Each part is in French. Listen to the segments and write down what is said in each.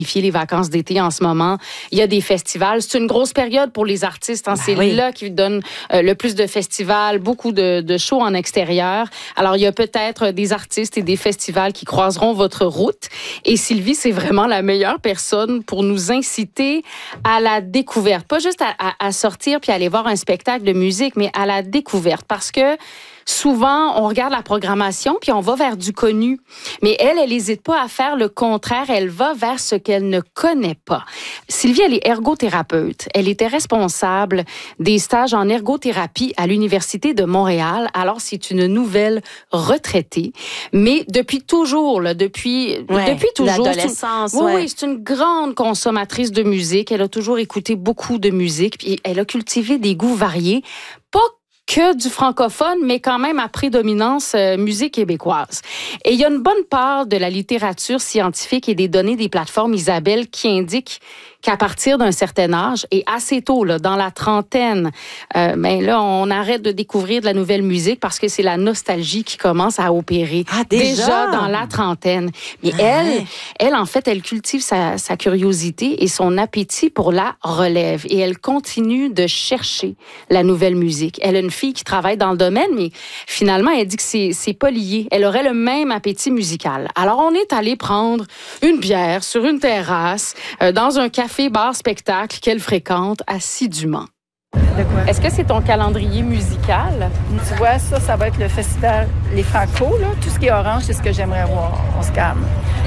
Les vacances d'été en ce moment. Il y a des festivals. C'est une grosse période pour les artistes. C'est là qu'ils donnent le plus de festivals, beaucoup de shows en extérieur. Alors, il y a peut-être des artistes et des festivals qui croiseront votre route. Et Sylvie, c'est vraiment la meilleure personne pour nous inciter à la découverte. Pas juste à sortir puis aller voir un spectacle de musique, mais à la découverte. Parce que souvent, on regarde la programmation puis on va vers du connu. Mais elle n'hésite pas à faire le contraire. Elle va vers ce qu'elle ne connaît pas. Sylvie, elle est ergothérapeute. Elle était responsable des stages en ergothérapie à l'Université de Montréal. Alors, c'est une nouvelle retraitée. Mais depuis toujours, depuis toujours. L'adolescence, oui, c'est une grande consommatrice de musique. Elle a toujours écouté beaucoup de musique. Puis elle a cultivé des goûts variés. Pas que du francophone, mais quand même à prédominance musique québécoise. Et il y a une bonne part de la littérature scientifique et des données des plateformes Isabelle qui indiquent qu'à partir d'un certain âge, et assez tôt, là, dans la trentaine, là, on arrête de découvrir de la nouvelle musique parce que c'est la nostalgie qui commence à opérer. Ah, déjà dans la trentaine. Mais elle, en fait, elle cultive sa curiosité et son appétit pour la relève. Et elle continue de chercher la nouvelle musique. Elle a une fille qui travaille dans le domaine, mais finalement, elle dit que c'est pas lié. Elle aurait le même appétit musical. Alors, on est allé prendre une bière sur une terrasse, dans un café bar spectacle qu'elle fréquente assidûment. De quoi? Est-ce que c'est ton calendrier musical? Tu vois, ça va être le festival Les Franco, là. Tout ce qui est orange, c'est ce que j'aimerais voir. On se calme.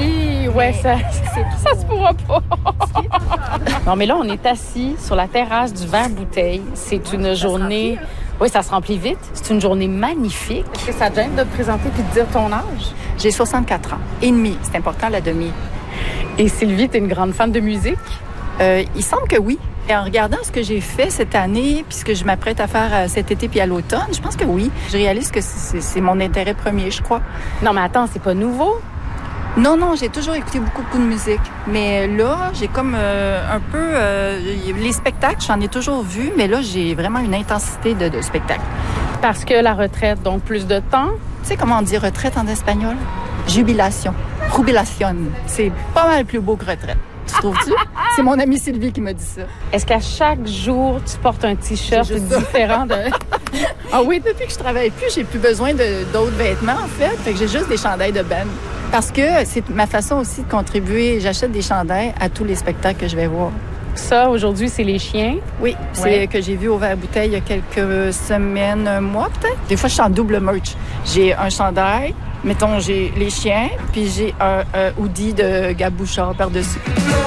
Ça se pourra pas. Non, mais là, on est assis sur la terrasse du Verre-Bouteille. C'est une journée... Oui, ça se remplit vite. C'est une journée magnifique. Est-ce que ça te gêne de te présenter et de dire ton âge? J'ai 64 ans. Et demi. C'est important, la demi. Et Sylvie, t'es une grande fan de musique? Il semble que oui. Et en regardant ce que j'ai fait cette année, puis ce que je m'apprête à faire cet été puis à l'automne, je pense que oui. Je réalise que c'est mon intérêt premier, je crois. Non, mais attends, c'est pas nouveau? Non, j'ai toujours écouté beaucoup de musique. Mais là, j'ai comme un peu... les spectacles, j'en ai toujours vu, mais là, j'ai vraiment une intensité de spectacle. Parce que la retraite, donc plus de temps? Tu sais comment on dit retraite en espagnol? Jubilation. Jubilación. C'est pas mal plus beau que retraite. Tu trouves-tu? C'est mon amie Sylvie qui m'a dit ça. Est-ce qu'à chaque jour, tu portes un T-shirt différent de... Ah oui, depuis que je travaille plus, j'ai plus besoin d'autres vêtements, en fait. Fait que j'ai juste des chandails de band. Parce que c'est ma façon aussi de contribuer. J'achète des chandails à tous les spectacles que je vais voir. Ça, aujourd'hui, c'est les chiens? Oui, c'est que j'ai vu au Verre-Bouteille il y a quelques semaines, un mois peut-être. Des fois, je suis en double merch. J'ai un chandail, mettons, j'ai les chiens, puis j'ai un hoodie de Gab Bouchard par-dessus.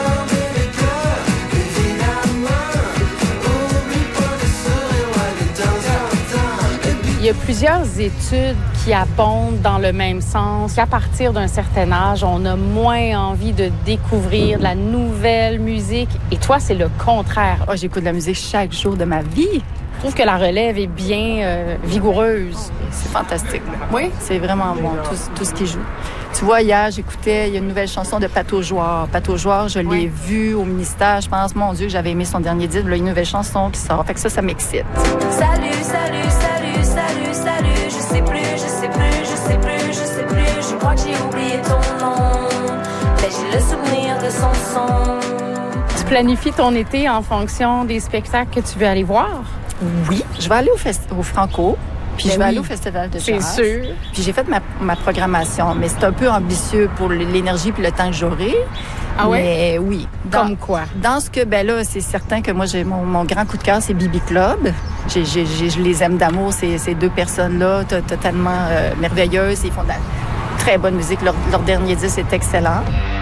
Il y a plusieurs études qui abondent dans le même sens. Qu'à partir d'un certain âge, on a moins envie de découvrir de la nouvelle musique. Et toi, c'est le contraire. Oh, j'écoute de la musique chaque jour de ma vie. Je trouve que la relève est bien vigoureuse. C'est fantastique. Oui? C'est vraiment bon, tout ce qui joue. Tu vois, hier, il y a une nouvelle chanson de Pat Aujoire. Pat Aujoire, je l'ai vue au ministère. Je pense, mon Dieu, que j'avais aimé son dernier disque. Là, une nouvelle chanson qui sort. Fait que ça m'excite. Salut. Je crois que j'ai oublié ton nom. Mais j'ai le souvenir de son son. Tu planifies ton été en fonction des spectacles que tu veux aller voir? Oui. Je vais aller au Franco. Puis je vais aller au Festival de jazz. C'est sûr. Puis j'ai fait ma programmation. Mais c'est un peu ambitieux pour l'énergie puis le temps que j'aurai. Ah ouais? Mais oui. Comme quoi? Dans ce que, là, c'est certain que moi, j'ai mon grand coup de cœur, c'est Bibi Club. Je les aime d'amour, ces deux personnes-là, totalement merveilleuses. Ils font de la très bonne musique. Leur dernier disque est excellent.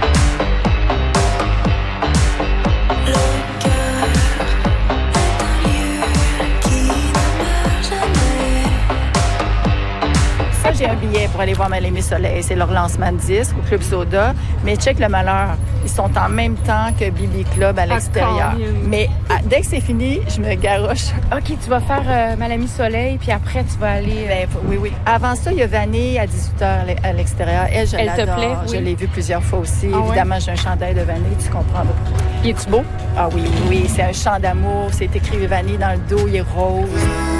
J'ai un billet pour aller voir Mal-Aimé Soleil. C'est leur lancement de disque au Club Soda. Mais check le malheur. Ils sont en même temps que Bibi Club à l'extérieur. Mais dès que c'est fini, je me garoche. OK, tu vas faire Mal-Aimé Soleil, puis après, tu vas aller... Oui. Avant ça, il y a Vanille à 18h à l'extérieur. Elle, je l'adore. Elle te plaît? Oui. Je l'ai vue plusieurs fois aussi. Évidemment, j'ai un chandail de Vanille, tu comprendras. Il est-tu beau? Ah oui. C'est un chant d'amour. C'est écrit Vanille dans le dos. Il est rose.